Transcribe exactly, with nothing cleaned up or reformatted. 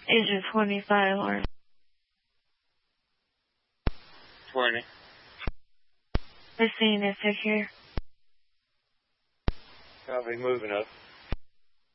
Agent twenty-five, or twenty. the scene is secure. Copy, moving up.